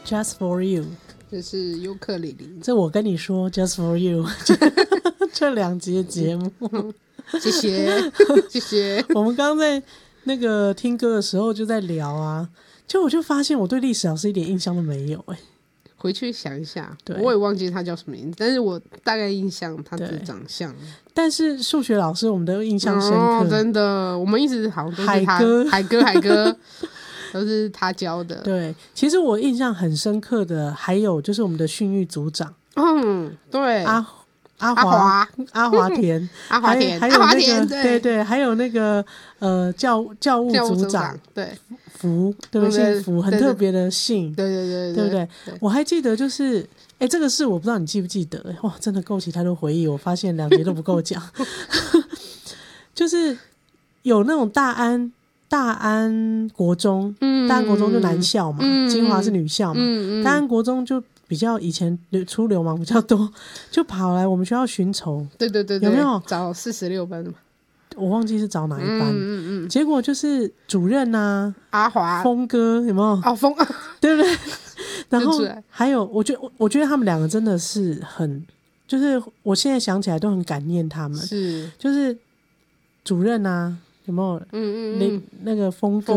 Just for you， 这是尤克里里。 这我跟你说 Just for you 这2集的节目谢谢谢谢。 我们刚刚在那个听歌的时候就在聊啊，我就发现我对历史老师一点印象都没有回去想一下， 对， 我也忘记他叫什么名字，但是我大概印象他的长相。 但是数学老师我们都印象深刻， 真的，我们一直好像都是海哥都是他教的。 对，其实我印象很深刻的还有就是我们的训育组长， 对， 阿华田还有那个对，还有那个教务组长， 对， 福，对不对？姓福，很特别的姓， 对不对？我还记得就是这个事我不知道你记不记得，哇，真的勾起太多回忆，我发现2节都不够讲就是有那种大安国中，大安国中就男校嘛，金华是女校嘛，大安国中就比较以前出流氓比较多，就跑来我们学校寻仇。 对， 有没有找46班的嘛？我忘记是找哪一班。结果就是主任啊， 阿华、 峰哥有没有？ 峰， 对不对？然后还有，我觉得他们2个真的是很，就是我现在想起来都很感念他们。 是， 就是主任啊，有没有？那个峰哥